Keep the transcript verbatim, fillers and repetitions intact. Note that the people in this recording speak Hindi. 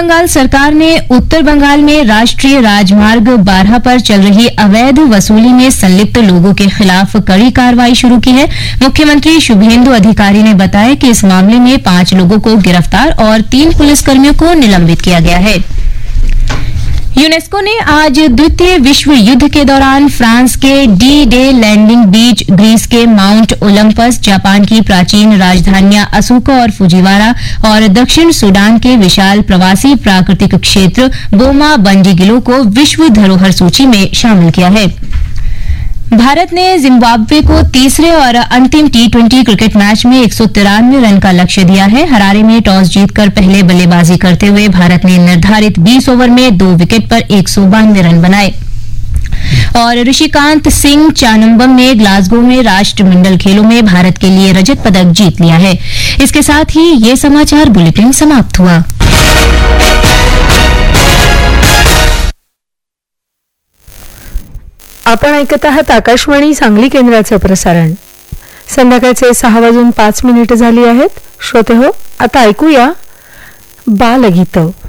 बंगाल सरकार ने उत्तर बंगाल में राष्ट्रीय राजमार्ग बारह पर चल रही अवैध वसूली में संलिप्त लोगों के खिलाफ कड़ी कार्रवाई शुरू की है। मुख्यमंत्री शुभेंदु अधिकारी ने बताया कि इस मामले में पांच लोगों को गिरफ्तार और तीन पुलिसकर्मियों को निलंबित किया गया है। यूनेस्को ने आज द्वितीय विश्व युद्ध के दौरान फ्रांस के डी डे लैंडिंग बीच, ग्रीस के माउंट ओलंपस, जापान की प्राचीन राजधानियां असुका और फुजिवारा और दक्षिण सूडान के विशाल प्रवासी प्राकृतिक क्षेत्र बोमा बंजीगिलो को विश्व धरोहर सूची में शामिल किया है। भारत ने जिम्बाब्वे को तीसरे और अंतिम टी ट्वेंटी क्रिकेट मैच में एक सौ तिरानवे रन का लक्ष्य दिया है। हरारे में टॉस जीतकर पहले बल्लेबाजी करते हुए भारत ने निर्धारित बीस ओवर में दो विकेट पर एक सौ बानवे रन बनाए। और ऋषिकांत सिंह चानम्बम ने ग्लासगो में राष्ट्रमंडल खेलों में भारत के लिए रजत पदक जीत लिया है। इसके साथ ही ये समाचार बुलेटिन समाप्त हुआ। आपण ऐकत आहात आकाशवाणी सांगली केंद्राचं प्रसारण। संध्याकाळचे सहा वाजून पाच मिनिट झाली आहेत। श्रोते हो, आता ऐकूया बालगीत।